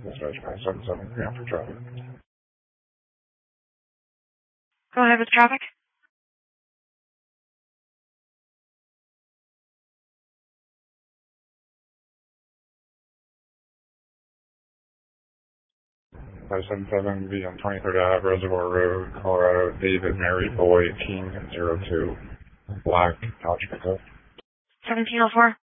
dispatch 577 after traffic. Go ahead with traffic. Five seven seven be on 23rd Ave, Reservoir Road, Colorado. David Mary Boy King 02. Black Dodge pickup. 1704.